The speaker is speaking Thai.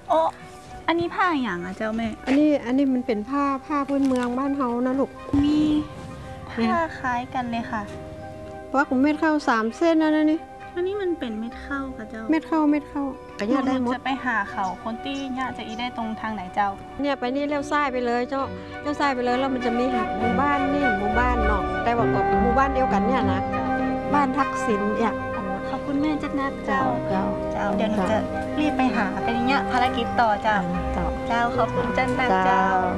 โอ้อันนี้ผ้าอย่างอะเจ้าแม่อันนี้มันเป็นผ้าพื้นเมืองบ้านเฮานะลูกมีผ้าคล้ายกันเลยค่ะว่าของเม็ดข้าว3 เส้นนะนี่อันนี้มันเป็นเม็ดข้าวค่ะเจ้าเม็ดข้าวกระยาได้หมดจะไปหาเขาคนที่ย่าจะอีได้ตรงทางไหนเจ้าเนี่ยไปนี่เลี้ยวซ้ายไปเลยเจ้าเลี้ยวซ้ายไปเลยแล้วมันจะมีหมู่บ้านนี่หมู่บ้านเนาะแต่ว่าก็หมู่บ้านเดียวกันเนี่ยนะบ้านทักษิณเนี่ยขอบคุณแม่จักนัดเจ้าเจ้าเดี๋ยวหนูจะรีบไปหาเป็นเนี้ยภารกิจต่อเจ้าเจ้าเจ้าขอบคุณจันนัดเจ้าเจ้า